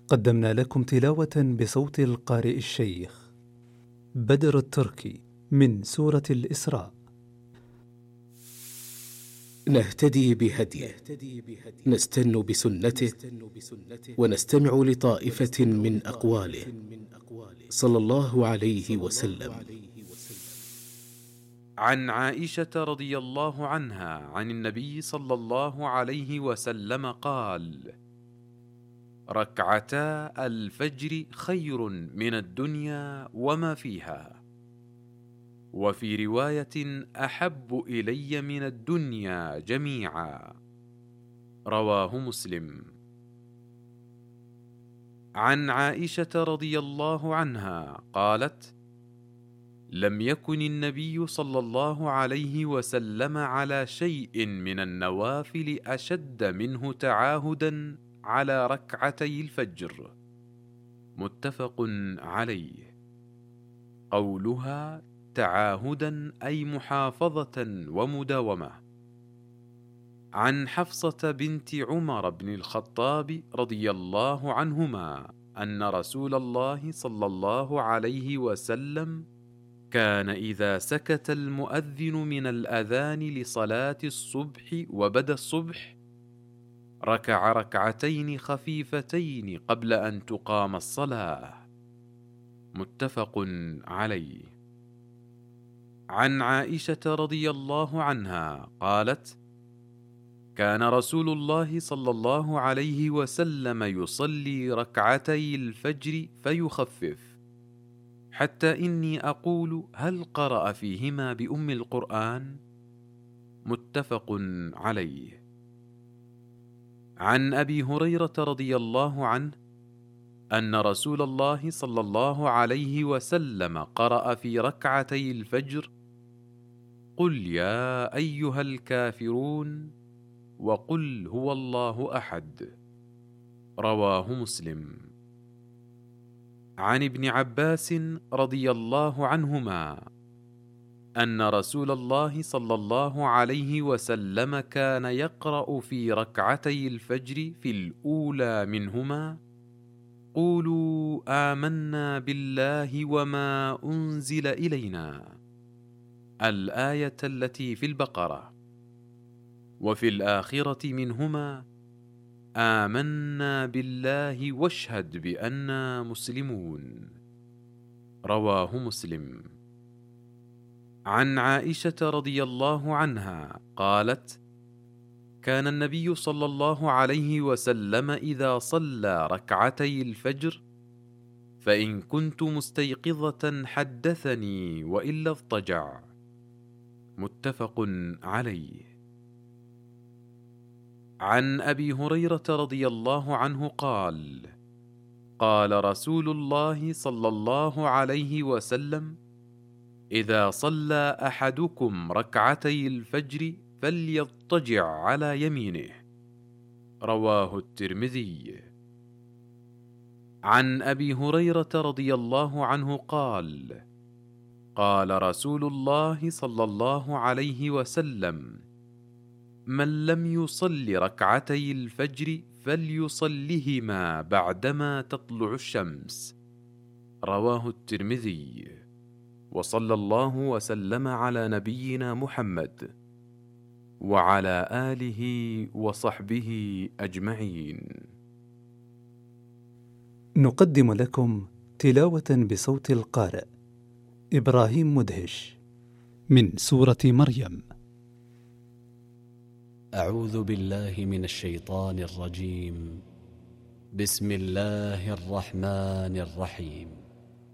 قدمنا لكم تلاوة بصوت القارئ الشيخ بدر التركي من سورة الإسراء. نهتدي بهديه، نستن بسنته، ونستمع لطائفة من أقواله صلى الله عليه وسلم. عن عائشة رضي الله عنها عن النبي صلى الله عليه وسلم قال: ركعتا الفجر خير من الدنيا وما فيها، وفي رواية أحب إلي من الدنيا جميعا. رواه مسلم. عن عائشة رضي الله عنها قالت: لم يكن النبي صلى الله عليه وسلم على شيء من النوافل أشد منه تعاهدا على ركعتي الفجر. متفق عليه. قولها تعاهدا أي محافظة ومداومة. عن حفصة بنت عمر بن الخطاب رضي الله عنهما أن رسول الله صلى الله عليه وسلم كان إذا سكت المؤذن من الأذان لصلاة الصبح وبدا الصبح ركع ركعتين خفيفتين قبل أن تقام الصلاة. متفق عليه. عن عائشة رضي الله عنها قالت: كان رسول الله صلى الله عليه وسلم يصلي ركعتي الفجر فيخفف، حتى إني أقول: هل قرأ فيهما بأم القرآن؟ متفق عليه. عن أبي هريرة رضي الله عنه أن رسول الله صلى الله عليه وسلم قرأ في ركعتي الفجر: قل يا أيها الكافرون وقل هو الله أحد. رواه مسلم. عن ابن عباس رضي الله عنهما أن رسول الله صلى الله عليه وسلم كان يقرأ في ركعتي الفجر في الأولى منهما: قولوا آمنا بالله وما أنزل إلينا، الآية التي في البقرة، وفي الآخرة منهما: آمنا بالله واشهد بأننا مسلمون. رواه مسلم. عن عائشة رضي الله عنها قالت: كان النبي صلى الله عليه وسلم إذا صلى ركعتي الفجر فإن كنت مستيقظة حدثني وإلا اضطجع. متفق عليه. عن أبي هريرة رضي الله عنه قال: قال رسول الله صلى الله عليه وسلم: إذا صلى أحدكم ركعتي الفجر فليضطجع على يمينه. رواه الترمذي. عن أبي هريرة رضي الله عنه قال: قال رسول الله صلى الله عليه وسلم: من لم يصل ركعتي الفجر فليصلهما بعدما تطلع الشمس. رواه الترمذي. وصلى الله وسلم على نبينا محمد وعلى آله وصحبه أجمعين. نقدم لكم تلاوة بصوت القارئ إبراهيم مدهش من سورة مريم. أعوذ بالله من الشيطان الرجيم. بسم الله الرحمن الرحيم.